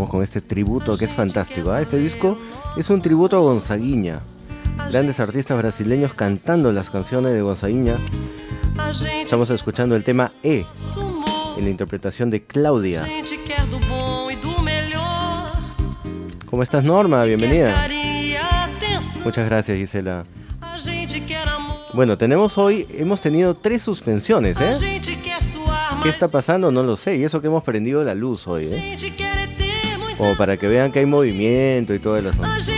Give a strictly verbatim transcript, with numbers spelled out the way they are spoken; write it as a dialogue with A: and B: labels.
A: vamos con este tributo que es fantástico, ¿eh? Este disco es un tributo a Gonzaguinha. Grandes artistas brasileños cantando las canciones de Gonzaguinha. Estamos escuchando el tema E, en la interpretación de Claudia. ¿Cómo estás, Norma? Bienvenida. Muchas gracias, Gisela. Bueno, tenemos hoy, hemos tenido tres suspensiones, ¿eh? ¿Qué está pasando? No lo sé. Y eso que hemos prendido la luz hoy, ¿eh? Como para que vean que hay movimiento y todo el asunto.